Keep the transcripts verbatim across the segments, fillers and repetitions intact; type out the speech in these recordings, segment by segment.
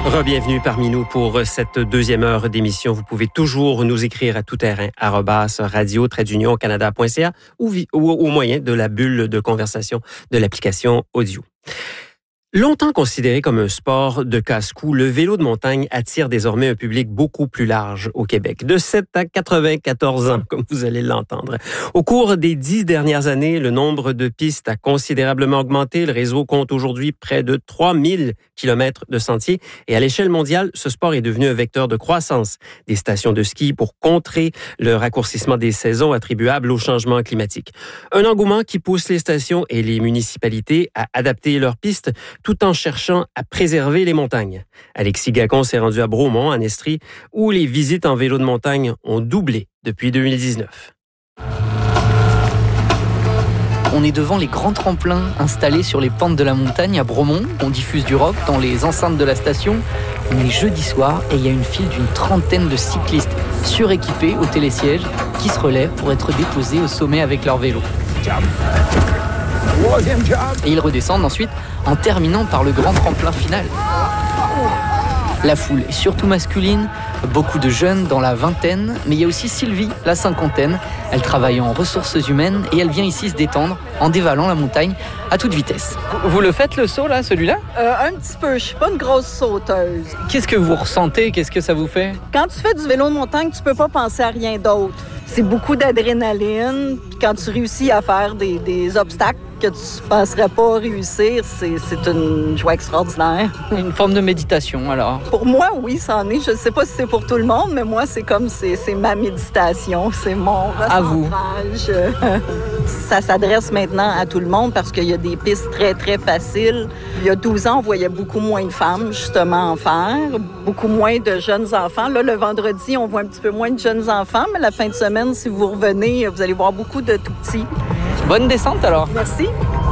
Re-bienvenue parmi nous pour cette deuxième heure d'émission. Vous pouvez toujours nous écrire à tout-terrain arobase radio trait d'union canada point c a ou, vi- ou au moyen de la bulle de conversation de l'application audio. Longtemps considéré comme un sport de casse-cou, le vélo de montagne attire désormais un public beaucoup plus large au Québec, de sept à quatre-vingt-quatorze ans, comme vous allez l'entendre. Au cours des dix dernières années, le nombre de pistes a considérablement augmenté. Le réseau compte aujourd'hui près de trois mille kilomètres de sentiers et à l'échelle mondiale, ce sport est devenu un vecteur de croissance des stations de ski pour contrer le raccourcissement des saisons attribuables au changement climatique. Un engouement qui pousse les stations et les municipalités à adapter leurs pistes tout en cherchant à préserver les montagnes. Alexis Gacon s'est rendu à Bromont, en Estrie, où les visites en vélo de montagne ont doublé depuis deux mille dix-neuf. On est devant les grands tremplins installés sur les pentes de la montagne à Bromont. On diffuse du rock dans les enceintes de la station. On est jeudi soir et il y a une file d'une trentaine de cyclistes suréquipés au télésiège qui se relèvent pour être déposés au sommet avec leur vélo. Et ils redescendent ensuite en terminant par le grand tremplin final. La foule est surtout masculine, beaucoup de jeunes dans la vingtaine, mais il y a aussi Sylvie, la cinquantaine. Elle travaille en ressources humaines et elle vient ici se détendre en dévalant la montagne à toute vitesse. Vous le faites le saut là, celui-là ? Euh, un petit peu, je suis pas une grosse sauteuse. Qu'est-ce que vous ressentez ? Qu'est-ce que ça vous fait ? Quand tu fais du vélo de montagne, tu peux pas penser à rien d'autre. C'est beaucoup d'adrénaline, puis quand tu réussis à faire des, des obstacles que tu ne penserais pas réussir, c'est, c'est une joie extraordinaire. Une forme de méditation, alors? Pour moi, oui, ça en est. Je ne sais pas si c'est pour tout le monde, mais moi, c'est comme, c'est, c'est ma méditation, c'est mon recentrage. Ça s'adresse maintenant à tout le monde parce qu'il y a des pistes très, très faciles. Il y a douze ans, on voyait beaucoup moins de femmes, justement, en faire, beaucoup moins de jeunes enfants. Là, le vendredi, on voit un petit peu moins de jeunes enfants, mais la fin de semaine, si vous revenez, vous allez voir beaucoup de tout-petits. Bonne descente, alors. Merci.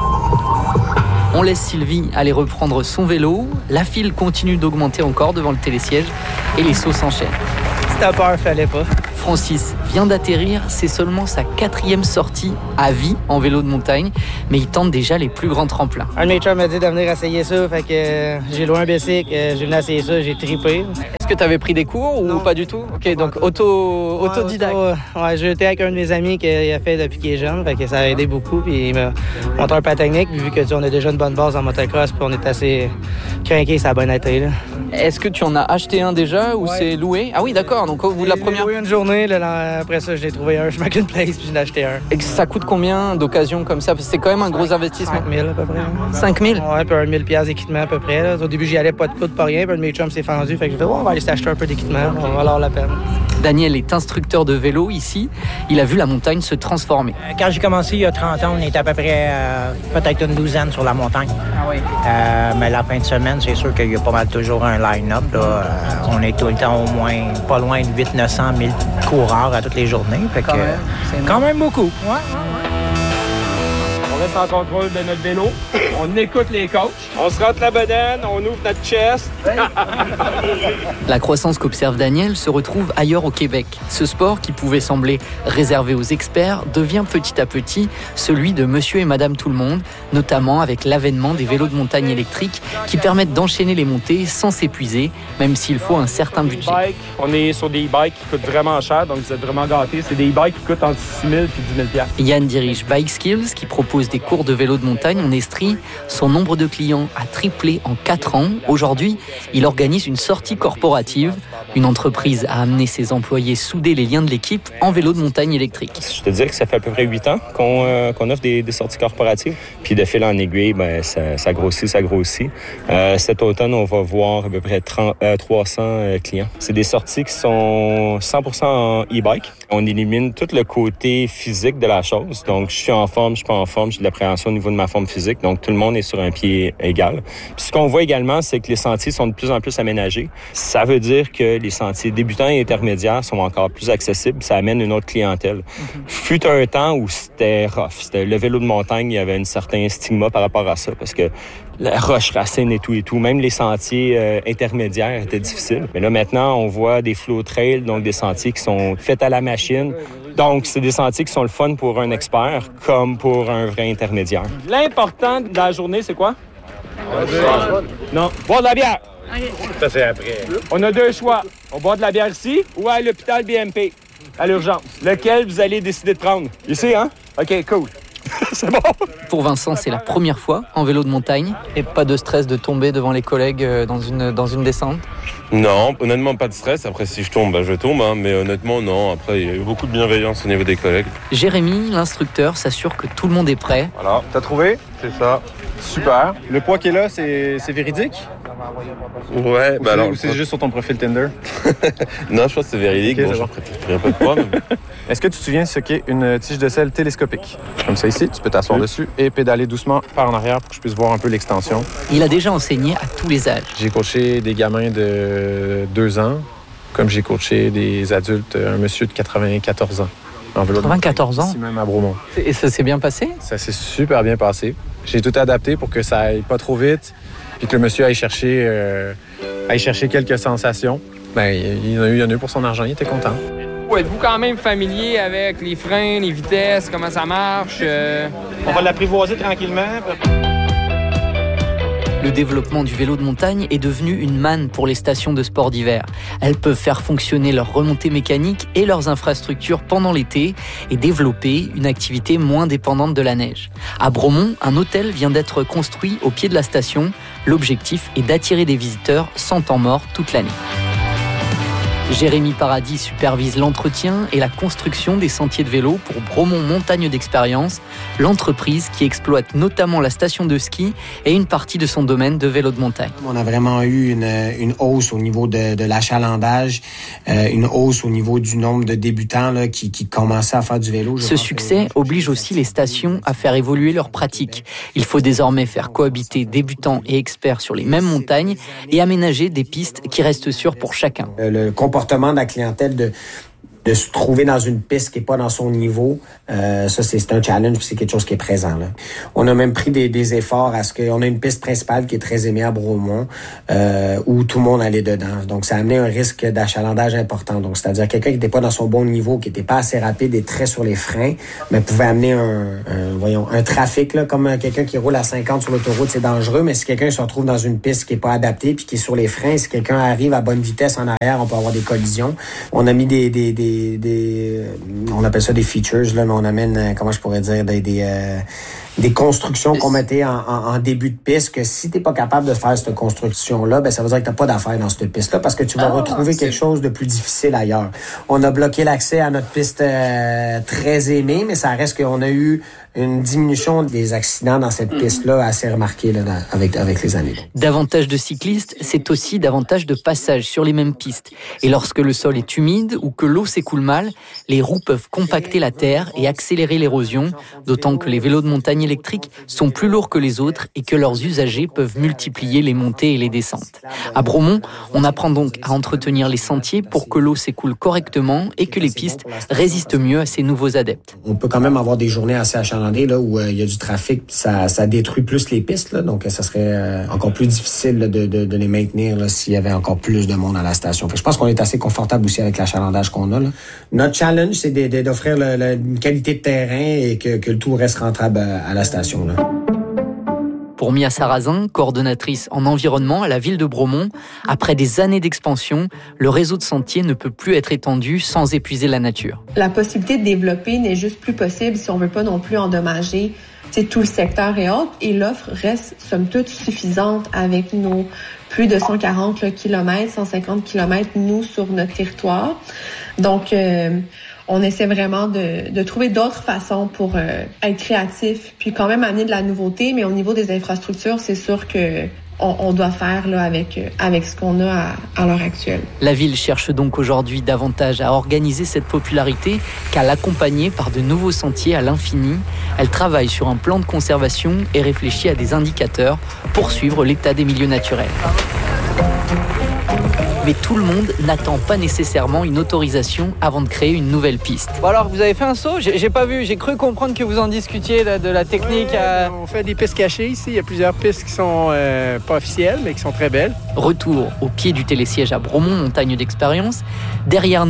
On laisse Sylvie aller reprendre son vélo. La file continue d'augmenter encore devant le télésiège et les sauts s'enchaînent. Si t'as peur, fallait pas. Francis vient d'atterrir, c'est seulement sa quatrième sortie à vie en vélo de montagne, mais il tente déjà les plus grands tremplins. Un de mes chums m'a dit de venir essayer ça, fait que euh, j'ai loué un bicycle, euh, j'ai venu essayer ça, j'ai trippé. Est-ce que tu avais pris des cours ou non. Pas du tout? Ok, donc auto, ouais, autodidacte. Auto, ouais, j'ai été avec un de mes amis qui a fait depuis qu'il est jeune, fait que ça a aidé beaucoup, puis il m'a montré un pas technique, puis vu que tu sais, on a déjà une bonne base en motocross, puis on est assez craqué, ça a bien été. Là. Est-ce que tu en as acheté un déjà ou ouais. C'est loué? Ah oui, d'accord, donc au bout de la première... J'ai loué une journée, là, après ça, j'ai trouvé un, je m'ai qu'une place, puis j'en ai acheté un. Et ça coûte combien d'occasion comme ça? Parce que c'est quand même un gros investissement. cinq mille à peu près. cinq mille? Ouais, puis un mille dollars d'équipement à peu près. Là. Au début, j'y allais pas de coût, pas rien, puis un de mes chums s'est fendu, fait que j'ai fait, oh, on va aller s'acheter un peu d'équipement, okay. On va avoir la peine. Daniel est instructeur de vélo ici. Il a vu la montagne se transformer. Quand j'ai commencé il y a trente ans, on était à peu près euh, peut-être une douzaine sur la montagne. Ah oui. Euh, mais la fin de semaine, c'est sûr qu'il y a pas mal toujours un line-up. Là. Euh, on est tout le temps au moins pas loin de huit cents à neuf cents mille coureurs à toutes les journées. Fait quand, que, même, c'est quand même beaucoup. Ouais, ouais, ouais. On reste en contrôle de notre vélo, on écoute les coachs, on se rentre la bedaine, on ouvre notre chest. La croissance qu'observe Daniel se retrouve ailleurs au Québec. Ce sport, qui pouvait sembler réservé aux experts, devient petit à petit celui de monsieur et madame tout le monde, notamment avec l'avènement des vélos de montagne électriques qui permettent d'enchaîner les montées sans s'épuiser, même s'il faut un certain budget. On est sur des e-bikes qui coûtent vraiment cher, donc vous êtes vraiment gâtés. C'est des e-bikes qui coûtent entre six mille et dix mille dollars. Yann dirige Bike Skills, qui propose des cours de vélo de montagne en Estrie. Son nombre de clients a triplé en quatre ans. Aujourd'hui, il organise une sortie corporative. Une entreprise a amené ses employés souder les liens de l'équipe en vélo de montagne électrique. Je te dirais que ça fait à peu près huit ans qu'on, euh, qu'on offre des, des sorties corporatives. Puis de fil en aiguille, ben, ça, ça grossit, ça grossit. Euh, cet automne, on va voir à peu près trente, euh, trois cents euh, clients. C'est des sorties qui sont cent pour cent en e-bike. On élimine tout le côté physique de la chose. Donc, je suis en forme, je suis pas en forme, j'ai de l'appréhension au niveau de ma forme physique. Donc, tout le monde est sur un pied égal. Puis ce qu'on voit également, c'est que les sentiers sont de plus en plus aménagés. Ça veut dire que les sentiers débutants et intermédiaires sont encore plus accessibles. Ça amène une autre clientèle. Mm-hmm. Fut un temps où c'était rough. C'était le vélo de montagne, il y avait un certain stigma par rapport à ça parce que la roche racine et tout et tout. Même les sentiers euh, intermédiaires étaient difficiles. Mais là, maintenant, on voit des flow trails, donc des sentiers qui sont faits à la machine. Donc, c'est des sentiers qui sont le fun pour un expert comme pour un vrai intermédiaire. L'important de la journée, c'est quoi? Euh, non. Boire de la bière! Ça, c'est après. On a deux choix. On boit de la bière ici ou à l'hôpital B M P, à l'urgence. Lequel vous allez décider de prendre? Ici, hein? OK, cool. C'est bon. Pour Vincent, c'est la première fois en vélo de montagne et pas de stress de tomber devant les collègues dans une, dans une descente? Non, honnêtement, pas de stress. Après, si je tombe, ben, je tombe. Hein. Mais honnêtement, non. Après, il y a eu beaucoup de bienveillance au niveau des collègues. Jérémy, l'instructeur, s'assure que tout le monde est prêt. Voilà, t'as trouvé? C'est ça. Super. Le poids qui est là, c'est, c'est véridique? Ouais, ou bah alors. Ou c'est juste sur ton profil Tinder? Non, je pense que c'est véridique. Okay, bon, j'ai pris un peu de poids. Mais... Est-ce que tu te souviens de ce qu'est une tige de selle télescopique? Comme ça ici, tu peux t'asseoir oui. dessus et pédaler doucement par en arrière pour que je puisse voir un peu l'extension. Il a déjà enseigné à tous les âges. J'ai coaché des gamins de deux ans, comme j'ai coaché des adultes, un monsieur de quatre-vingt-quatorze ans. En vélo quatre-vingt-quatorze ans? Ici même à Bromont. Et ça s'est bien passé? Ça s'est super bien passé. J'ai tout adapté pour que ça aille pas trop vite, puis que le monsieur aille chercher, euh, aille chercher quelques sensations. Ben, il y en a eu, il y en a eu pour son argent, il était content. Êtes-vous quand même familier avec les freins, les vitesses, comment ça marche? Euh... On va l'apprivoiser tranquillement. Le développement du vélo de montagne est devenu une manne pour les stations de sport d'hiver. Elles peuvent faire fonctionner leurs remontées mécaniques et leurs infrastructures pendant l'été et développer une activité moins dépendante de la neige. À Bromont, un hôtel vient d'être construit au pied de la station. L'objectif est d'attirer des visiteurs sans temps mort toute l'année. Jérémy Paradis supervise l'entretien et la construction des sentiers de vélo pour Bromont Montagne d'Expérience, l'entreprise qui exploite notamment la station de ski et une partie de son domaine de vélo de montagne. On a vraiment eu une, une hausse au niveau de, de l'achalandage, euh, une hausse au niveau du nombre de débutants là, qui, qui commençaient à faire du vélo. Ce succès que... oblige aussi les stations à faire évoluer leurs pratiques. Il faut désormais faire cohabiter débutants et experts sur les mêmes montagnes et aménager des pistes qui restent sûres pour chacun. Euh, le comportement de la clientèle de de se trouver dans une piste qui est pas dans son niveau, euh, ça c'est, c'est un challenge, c'est quelque chose qui est présent là. On a même pris des, des efforts à ce qu'on ait une piste principale qui est très aimée à Bromont, euh, où tout le monde allait dedans. Donc ça a amené un risque d'achalandage important. Donc c'est-à-dire quelqu'un qui n'était pas dans son bon niveau, qui n'était pas assez rapide et très sur les freins, mais pouvait amener un, un voyons un trafic là, comme quelqu'un qui roule à cinquante sur l'autoroute, c'est dangereux. Mais si quelqu'un se retrouve dans une piste qui est pas adaptée puis qui est sur les freins, si quelqu'un arrive à bonne vitesse en arrière, on peut avoir des collisions. On a mis des des des Des, des, on appelle ça des features, là, mais on amène, comment je pourrais dire, des, des, euh, des constructions qu'on mettait en, en, en début de piste, que si t'es pas capable de faire cette construction-là, ben ça veut dire que t'as pas d'affaires dans cette piste-là, parce que tu vas ah, retrouver c'est... quelque chose de plus difficile ailleurs. On a bloqué l'accès à notre piste euh, très aimée, mais ça reste qu'on a eu une diminution des accidents dans cette piste-là assez remarquée là, avec, avec les années. Davantage de cyclistes, c'est aussi davantage de passages sur les mêmes pistes. Et lorsque le sol est humide ou que l'eau s'écoule mal, les roues peuvent compacter la terre et accélérer l'érosion, d'autant que les vélos de montagne électriques sont plus lourds que les autres et que leurs usagers peuvent multiplier les montées et les descentes. À Bromont, on apprend donc à entretenir les sentiers pour que l'eau s'écoule correctement et que les pistes résistent mieux à ces nouveaux adeptes. On peut quand même avoir des journées assez achalandées là où il euh, y a du trafic, ça, ça détruit plus les pistes, là, donc ça serait euh, encore plus difficile là, de, de, de les maintenir là, s'il y avait encore plus de monde à la station. Fait que je pense qu'on est assez confortable aussi avec l'achalandage qu'on a. Là. Notre challenge, c'est de, de, d'offrir le, le, une qualité de terrain et que, que le tout reste rentable à, à la station. Là. Pour Mia Sarrazin, coordonnatrice en environnement à la ville de Bromont, après des années d'expansion, le réseau de sentiers ne peut plus être étendu sans épuiser la nature. La possibilité de développer n'est juste plus possible si on ne veut pas non plus endommager tout le secteur et autres. Et l'offre reste, somme toute, suffisante avec nos plus de cent quarante kilomètres, cent cinquante kilomètres, nous, sur notre territoire. Donc, euh, on essaie vraiment de, de trouver d'autres façons pour euh, être créatif, puis quand même amener de la nouveauté. Mais au niveau des infrastructures, c'est sûr que on, on doit faire là, avec, avec ce qu'on a à, à l'heure actuelle. La ville cherche donc aujourd'hui davantage à organiser cette popularité qu'à l'accompagner par de nouveaux sentiers à l'infini. Elle travaille sur un plan de conservation et réfléchit à des indicateurs pour suivre l'état des milieux naturels. Mais tout le monde n'attend pas nécessairement une autorisation avant de créer une nouvelle piste. Bon alors, vous avez fait un saut? J'ai, j'ai pas vu, j'ai cru comprendre que vous en discutiez là, de la technique. Ouais, à... On fait des pistes cachées ici. Il y a plusieurs pistes qui sont euh, pas officielles, mais qui sont très belles. Retour au pied du télésiège à Bromont Montagne d'Expérience. Derrière nous,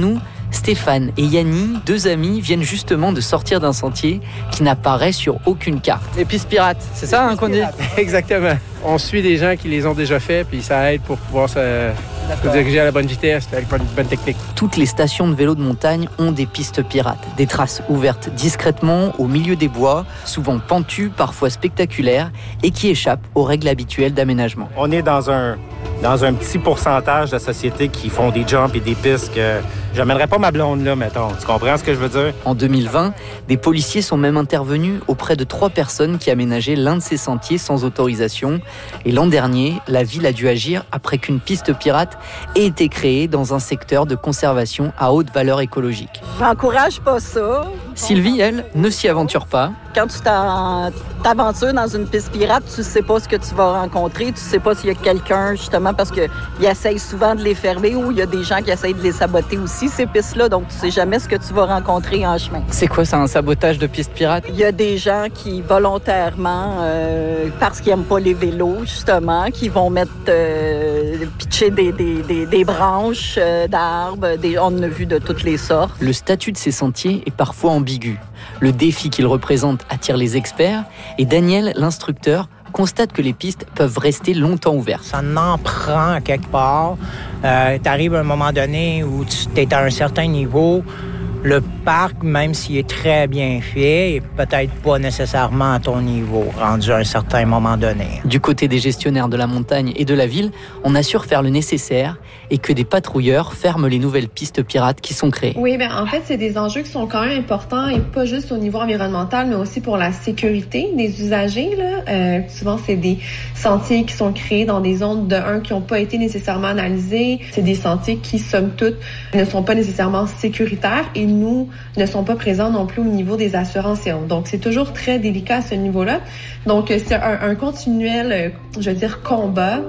Stéphane et Yanni, deux amis, viennent justement de sortir d'un sentier qui n'apparaît sur aucune carte. Les pistes pirates, c'est ça hein, qu'on dit? Exactement. On suit des gens qui les ont déjà fait, puis ça aide pour pouvoir se, se diriger à la bonne vitesse, avec une bonne technique. Toutes les stations de vélo de montagne ont des pistes pirates. Des traces ouvertes discrètement au milieu des bois, souvent pentues, parfois spectaculaires, et qui échappent aux règles habituelles d'aménagement. On est dans un, dans un petit pourcentage de sociétés qui font des jumps et des pistes que j'amènerais pas ma blonde là, mettons. Tu comprends ce que je veux dire? En deux mille vingt, des policiers sont même intervenus auprès de trois personnes qui aménageaient l'un de ces sentiers sans autorisation. Et l'an dernier, la ville a dû agir après qu'une piste pirate ait été créée dans un secteur de conservation à haute valeur écologique. J'encourage pas ça. Sylvie, elle, ne s'y aventure pas. Quand tu t'aventures dans une piste pirate, tu sais pas ce que tu vas rencontrer, tu sais pas s'il y a quelqu'un, justement, parce qu'ils essayent souvent de les fermer ou il y a des gens qui essayent de les saboter aussi, ces pistes-là, donc tu sais jamais ce que tu vas rencontrer en chemin. C'est quoi, ça, un sabotage de piste pirate? Il y a des gens qui, volontairement, euh, parce qu'ils aiment pas les vélos, justement, qui vont mettre, euh, pitcher des, des, des, des branches euh, d'arbres, des, on en a vu de toutes les sortes. Le statut de ces sentiers est parfois ambigu. Le défi qu'il représente attire les experts et Daniel, l'instructeur, constate que les pistes peuvent rester longtemps ouvertes. Ça n'en prend quelque part. Euh, tu arrives à un moment donné où tu es à un certain niveau. Le parc, même s'il est très bien fait, est peut-être pas nécessairement à ton niveau, rendu à un certain moment donné. Du côté des gestionnaires de la montagne et de la ville, on assure faire le nécessaire et que des patrouilleurs ferment les nouvelles pistes pirates qui sont créées. Oui, bien en fait, c'est des enjeux qui sont quand même importants et pas juste au niveau environnemental, mais aussi pour la sécurité des usagers. Là. Euh, souvent, c'est des sentiers qui sont créés dans des zones de un qui n'ont pas été nécessairement analysées. C'est des sentiers qui, somme toute, ne sont pas nécessairement sécuritaires et nous ne sont pas présents non plus au niveau des assurances et autres. Donc, c'est toujours très délicat à ce niveau-là. Donc, c'est un, un continuel, je veux dire, combat.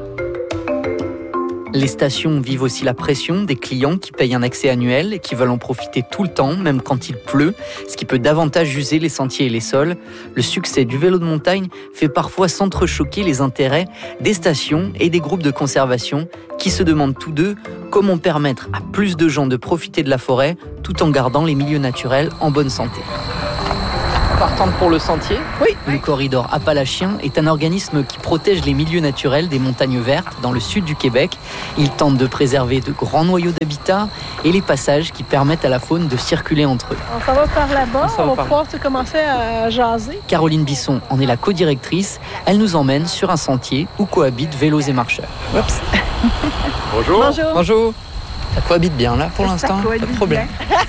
Les stations vivent aussi la pression des clients qui payent un accès annuel et qui veulent en profiter tout le temps, même quand il pleut, ce qui peut davantage user les sentiers et les sols. Le succès du vélo de montagne fait parfois s'entrechoquer les intérêts des stations et des groupes de conservation qui se demandent tous deux comment permettre à plus de gens de profiter de la forêt tout en gardant les milieux naturels en bonne santé. Partante pour le sentier? Oui. Le Corridor Appalachien est un organisme qui protège les milieux naturels des montagnes vertes dans le sud du Québec. Il tente de préserver de grands noyaux d'habitat et les passages qui permettent à la faune de circuler entre eux. On s'en va par là-bas, on, on va par... pouvoir commencer à jaser. Caroline Bisson en est la co-directrice. Elle nous emmène sur un sentier où cohabitent vélos et marcheurs. Oups. Bonjour. Bonjour. Bonjour. Ça cohabite bien là pour l'instant, pas de problème.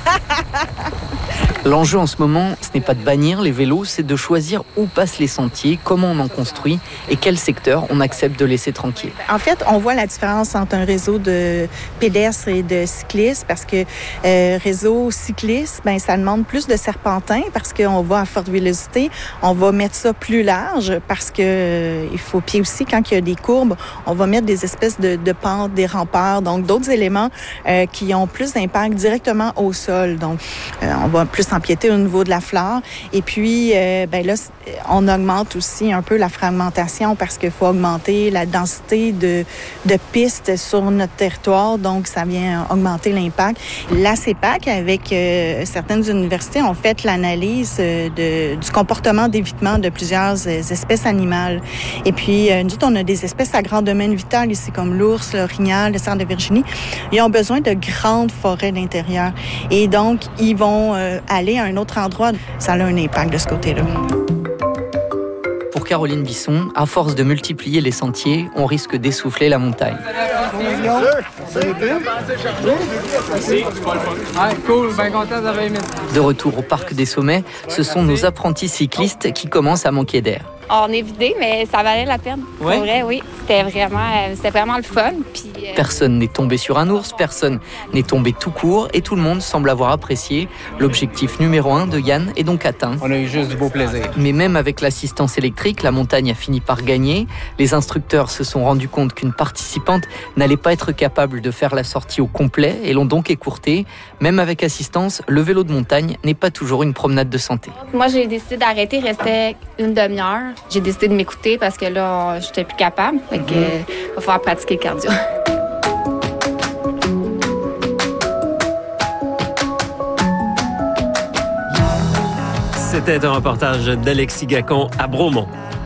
L'enjeu en ce moment, ce n'est pas de bannir les vélos, c'est de choisir où passent les sentiers, comment on en construit et quel secteur on accepte de laisser tranquille. En fait, on voit la différence entre un réseau de pédestres et de cyclistes parce que euh, réseau cycliste, ben ça demande plus de serpentins parce qu'on va à forte vélocité. On va mettre ça plus large parce que euh, il faut pied aussi quand il y a des courbes, on va mettre des espèces de, de pentes, des remparts, donc d'autres éléments euh, qui ont plus d'impact directement au sol. Donc, euh, on va plus empiéter au niveau de la flore. Et puis, euh, ben là, on augmente aussi un peu la fragmentation parce qu'il faut augmenter la densité de, de pistes sur notre territoire. Donc, ça vient augmenter l'impact. La C E P A C, avec euh, certaines universités, ont fait l'analyse de, du comportement d'évitement de plusieurs espèces animales. Et puis, euh, nous autres, on a des espèces à grand domaine vital ici, comme l'ours, l'orignal, le cerf de Virginie. Ils ont besoin de grandes forêts d'intérieur. Et donc, ils vont euh, aller à un autre endroit. Ça a un impact de ce côté-là. Pour Caroline Bisson, à force de multiplier les sentiers, on risque d'essouffler la montagne. De retour au Parc des Sommets, ce sont nos apprentis cyclistes qui commencent à manquer d'air. On est vidé, mais ça valait la peine. Ouais. Pour vrai, oui. C'était vraiment, c'était vraiment le fun. Puis, euh... Personne n'est tombé sur un ours, personne n'est tombé tout court et tout le monde semble avoir apprécié. L'objectif numéro un de Yann est donc atteint. On a eu juste du beau plaisir. Mais même avec l'assistance électrique, la montagne a fini par gagner. Les instructeurs se sont rendus compte qu'une participante n'allait pas être capable de faire la sortie au complet et l'ont donc écourtée. Même avec assistance, le vélo de montagne n'est pas toujours une promenade de santé. Moi, j'ai décidé d'arrêter, il restait une demi-heure. J'ai décidé de m'écouter parce que là, j'étais plus capable. Fait que, euh, va falloir pratiquer le cardio. C'était un reportage d'Alexis Gacon à Bromont.